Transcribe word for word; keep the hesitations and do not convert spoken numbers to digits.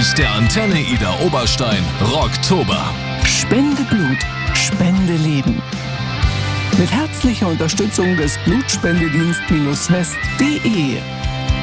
ist der Antenne Ida Oberstein Rocktober. Spende Blut, Spende Leben. Mit herzlicher Unterstützung des Blutspendedienst-west punkt de.